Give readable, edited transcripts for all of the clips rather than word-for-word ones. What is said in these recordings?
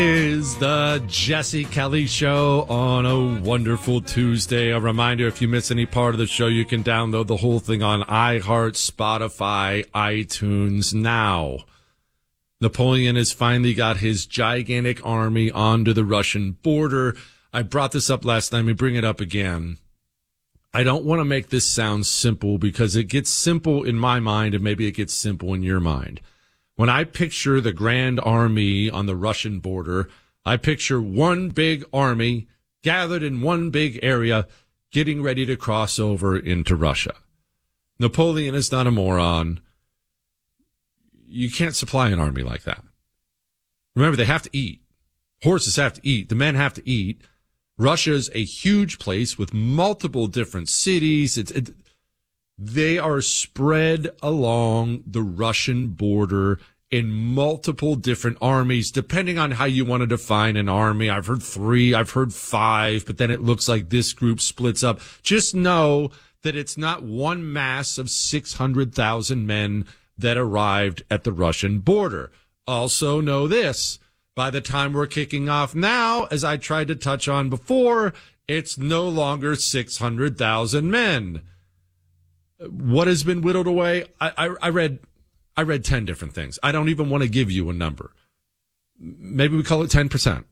Is the Jesse Kelly Show on a wonderful Tuesday. A reminder, if you miss any part of the show, you can download the whole thing on iHeart, Spotify, iTunes now. Napoleon has finally got his gigantic army onto the Russian border. I brought this up last time. We bring it up again. I don't want to make this sound simple because it gets simple in my mind and maybe it gets simple in your mind. When I picture the Grand Army on the Russian border, I picture one big army gathered in one big area getting ready to cross over into Russia. Napoleon is not a moron. You can't supply an army like that. Remember, they have to eat. Horses have to eat. The men have to eat. Russia's a huge place with multiple different cities. They are spread along the Russian border in multiple different armies, depending on how you want to define an army. I've heard 3, I've heard 5, but then it looks like this group splits up. Just know that it's not one mass of 600,000 men that arrived at the Russian border. Also know this, by the time we're kicking off now, as I tried to touch on before, it's no longer 600,000 men. What has been whittled away? I read 10 different things. I don't even want to give you a number. Maybe we call it 10%.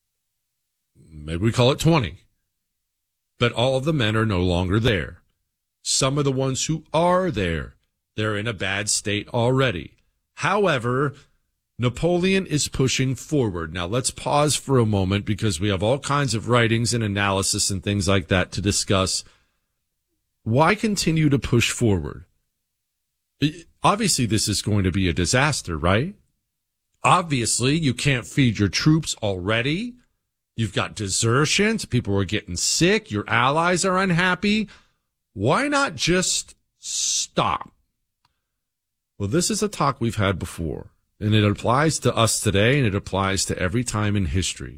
Maybe we call it 20. But all of the men are no longer there. Some of the ones who are there, they're in a bad state already. However, Napoleon is pushing forward. Now, let's pause for a moment because we have all kinds of writings and analysis and things like that to discuss. Why continue to push forward? Obviously, this is going to be a disaster, right? Obviously, you can't feed your troops already. You've got desertions. People are getting sick. Your allies are unhappy. Why not just stop? Well, this is a talk we've had before, and it applies to us today, and it applies to every time in history.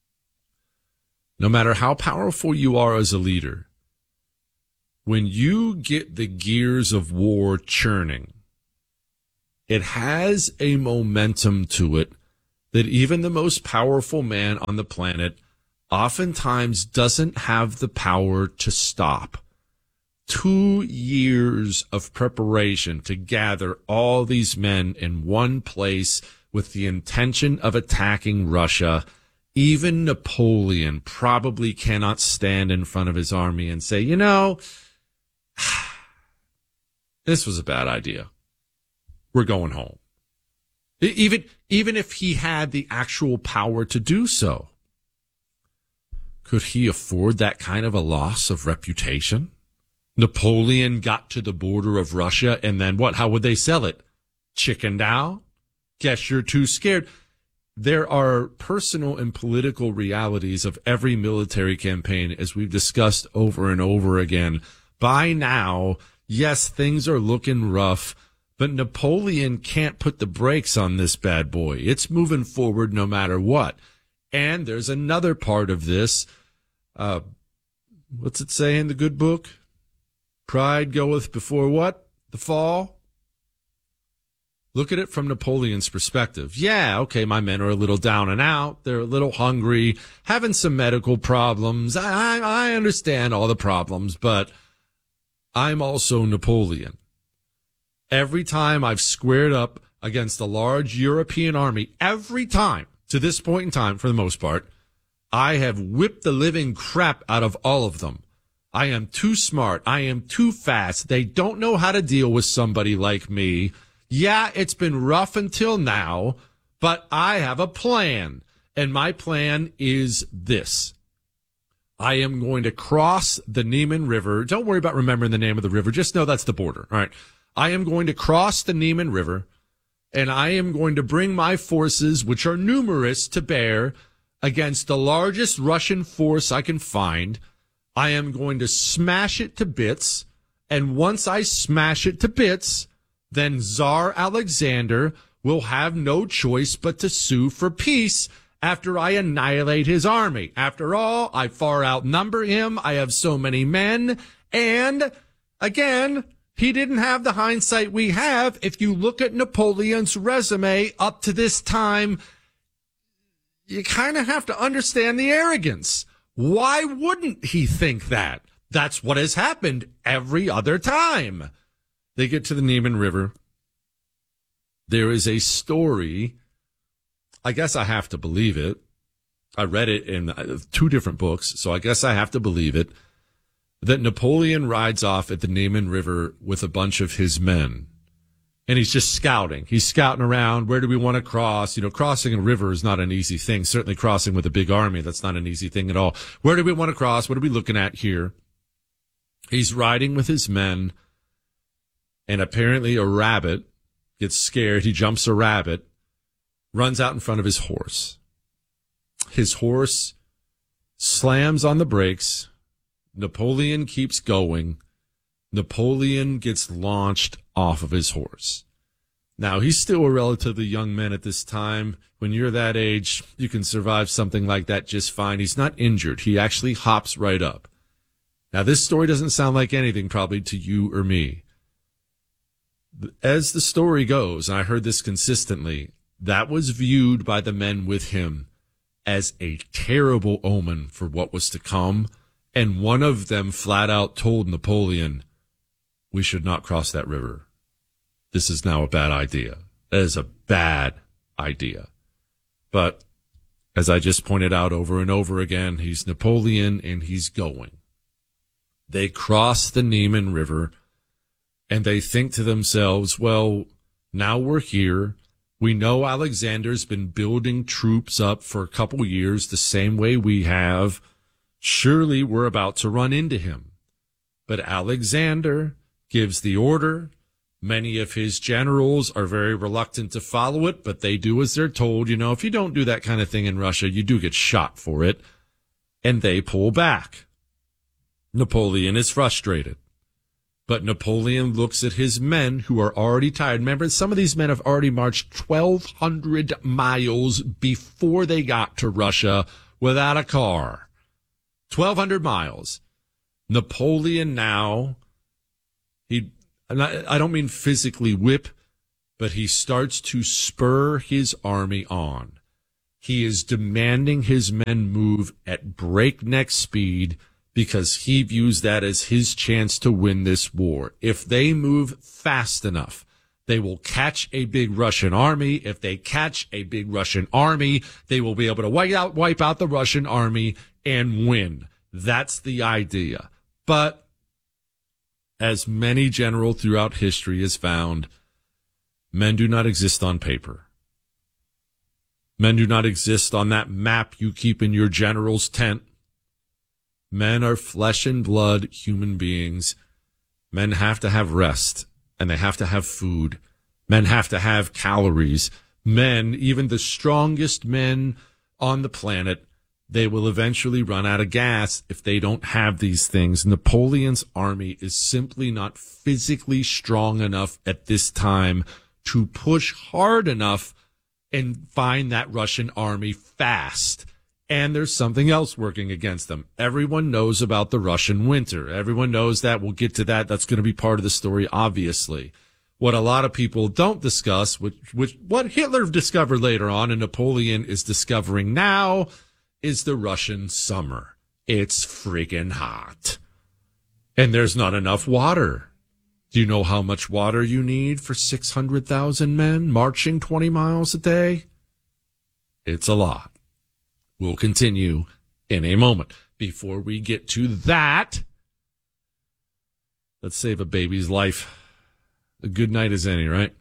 No matter how powerful you are as a leader, when you get the gears of war churning, it has a momentum to it that even the most powerful man on the planet oftentimes doesn't have the power to stop. 2 years of preparation to gather all these men in one place with the intention of attacking Russia. Even Napoleon probably cannot stand in front of his army and say, this was a bad idea. We're going home. Even if he had the actual power to do so. Could he afford that kind of a loss of reputation? Napoleon got to the border of Russia and then what? How would they sell it? Chickened out? Guess you're too scared. There are personal and political realities of every military campaign, as we've discussed over and over again. By now, yes, things are looking rough, but Napoleon can't put the brakes on this bad boy. It's moving forward no matter what. And there's another part of this. What's it say in the good book? Pride goeth before what? The fall? Look at it from Napoleon's perspective. Yeah, okay, my men are a little down and out. They're a little hungry, having some medical problems. I understand all the problems, but I'm also Napoleon. Every time I've squared up against a large European army, every time, to this point in time, for the most part, I have whipped the living crap out of all of them. I am too smart. I am too fast. They don't know how to deal with somebody like me. Yeah, it's been rough until now, but I have a plan. And my plan is this. I am going to cross the Niemen River. Don't worry about remembering the name of the river. Just know that's the border. All right. I am going to cross the Niemen River, and I am going to bring my forces, which are numerous, to bear against the largest Russian force I can find. I am going to smash it to bits, and once I smash it to bits, then Tsar Alexander will have no choice but to sue for peace after I annihilate his army. After all, I far outnumber him. I have so many men. And again, he didn't have the hindsight we have. If you look at Napoleon's resume up to this time, you kind of have to understand the arrogance. Why wouldn't he think that? That's what has happened every other time. They get to the Niemen River. There is a story. I guess I have to believe it. I read it in 2 different books, so I guess I have to believe it, that Napoleon rides off at the Niemen River with a bunch of his men. And he's just scouting. He's scouting around. Where do we want to cross? You know, crossing a river is not an easy thing. Certainly crossing with a big army, that's not an easy thing at all. Where do we want to cross? What are we looking at here? He's riding with his men, and apparently a rabbit gets scared. He jumps a rabbit, runs out in front of his horse. His horse slams on the brakes. Napoleon keeps going. Napoleon gets launched off of his horse. Now, he's still a relatively young man at this time. When you're that age, you can survive something like that just fine. He's not injured. He actually hops right up. Now, this story doesn't sound like anything probably to you or me. As the story goes, and I heard this consistently, that was viewed by the men with him as a terrible omen for what was to come. And one of them flat out told Napoleon, we should not cross that river. This is now a bad idea. That is a bad idea. But as I just pointed out over and over again, he's Napoleon and he's going. They cross the Niemen River and they think to themselves, well, now we're here. We know Alexander's been building troops up for a couple years the same way we have. Surely we're about to run into him. But Alexander gives the order. Many of his generals are very reluctant to follow it, but they do as they're told. You know, if you don't do that kind of thing in Russia, you do get shot for it. And they pull back. Napoleon is frustrated. But Napoleon looks at his men who are already tired. Remember, some of these men have already marched 1,200 miles before they got to Russia without a car. 1,200 miles. Napoleon now, I don't mean physically whip, but he starts to spur his army on. He is demanding his men move at breakneck speed because he views that as his chance to win this war. If they move fast enough, they will catch a big Russian army. If they catch a big Russian army, they will be able to wipe out the Russian army and win. That's the idea. But as many general throughout history has found, men do not exist on paper. Men do not exist on that map you keep in your general's tent. Men are flesh and blood human beings. Men have to have rest, and they have to have food. Men have to have calories. Men, even the strongest men on the planet, they will eventually run out of gas if they don't have these things. Napoleon's army is simply not physically strong enough at this time to push hard enough and find that Russian army fast. And there's something else working against them. Everyone knows about the Russian winter. Everyone knows that. We'll get to that. That's going to be part of the story, obviously. What a lot of people don't discuss, which what Hitler discovered later on and Napoleon is discovering now, is the Russian summer. It's freaking hot. And there's not enough water. Do you know how much water you need for 600,000 men marching 20 miles a day? It's a lot. We'll continue in a moment. Before we get to that, let's save a baby's life. A good night as any, right?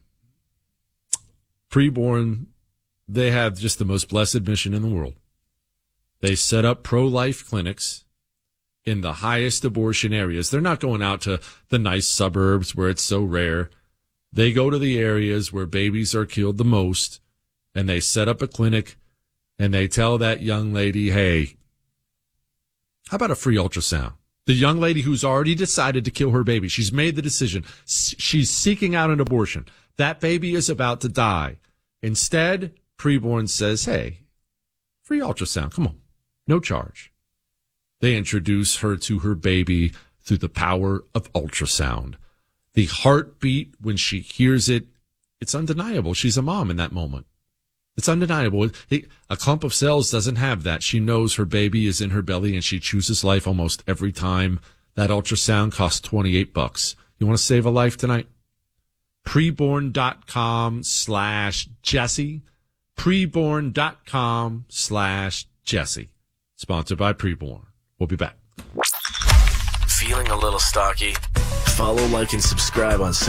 Preborn, they have just the most blessed mission in the world. They set up pro-life clinics in the highest abortion areas. They're not going out to the nice suburbs where it's so rare. They go to the areas where babies are killed the most, and they set up a clinic, and they tell that young lady, hey, how about a free ultrasound? The young lady who's already decided to kill her baby, she's made the decision. She's seeking out an abortion. That baby is about to die. Instead, Preborn says, hey, free ultrasound, come on, no charge. They introduce her to her baby through the power of ultrasound. The heartbeat, when she hears it, it's undeniable. She's a mom in that moment. It's undeniable. A clump of cells doesn't have that. She knows her baby is in her belly, and she chooses life almost every time. That ultrasound costs $28. You want to save a life tonight? Preborn.com/Jesse. Preborn.com/Jesse. Sponsored by Preborn. We'll be back. Feeling a little stocky? Follow, like, and subscribe on